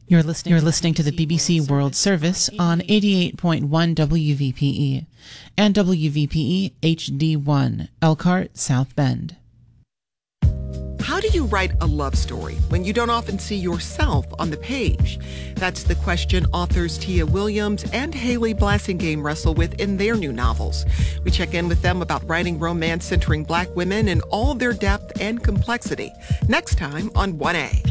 You're listening to the BBC World Service on 88.1 WVPE and WVPE HD1, Elkhart, South Bend. How do you write a love story when you don't often see yourself on the page? That's the question authors Tia Williams and Haley Blassingame wrestle with in their new novels. We check in with them about writing romance centering Black women in all their depth and complexity. Next time on 1A.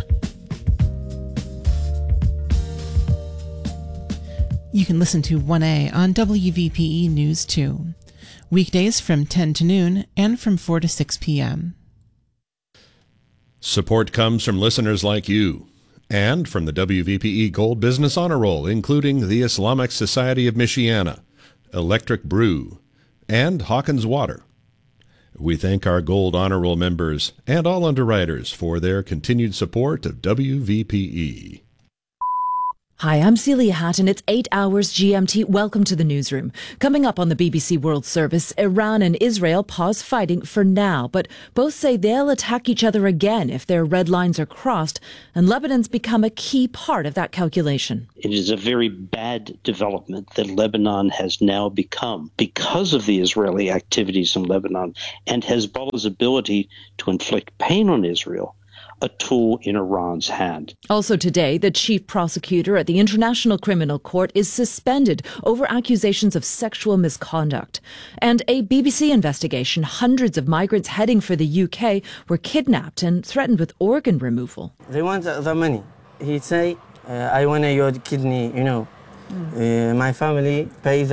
You can listen to 1A on WVPE News 2, weekdays from 10 to noon and from 4 to 6 p.m. Support comes from listeners like you and from the WVPE Gold Business Honor Roll, including the Islamic Society of Michiana, Electric Brew, and Hawkins Water. We thank our Gold Honor Roll members and all underwriters for their continued support of WVPE. Hi, I'm Celia Hatton. It's 8 hours GMT. Welcome to the newsroom. Coming up on the BBC World Service, Iran and Israel pause fighting for now, but both say they'll attack each other again if their red lines are crossed, and Lebanon's become a key part of that calculation. It is a very bad development that Lebanon has now become, because of the Israeli activities in Lebanon and Hezbollah's ability to inflict pain on Israel, a tool in Iran's hand. Also today, the chief prosecutor at the International Criminal Court is suspended over accusations of sexual misconduct. And a BBC investigation, hundreds of migrants heading for the UK were kidnapped and threatened with organ removal. They want the money. He'd say, I want your kidney, my family pays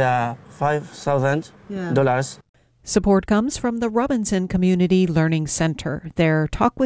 $5,000. Support comes from the Robinson Community Learning Center. Their Talk with